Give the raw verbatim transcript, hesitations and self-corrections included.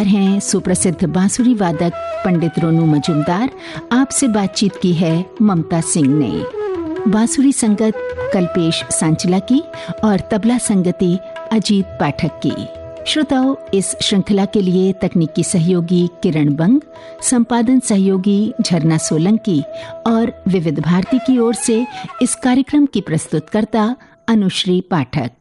पर हैं सुप्रसिद्ध बांसुरी वादक पंडित रोनू मजूमदार। आपसे बातचीत की है ममता सिंह ने। बांसुरी संगत कल्पेश सांचला की और तबला संगति अजीत पाठक की। श्रोताओ, इस श्रृंखला के लिए तकनीकी सहयोगी किरण बंग, संपादन सहयोगी झरना सोलंकी और विविध भारती की ओर से इस कार्यक्रम की प्रस्तुतकर्ता अनुश्री पाठक।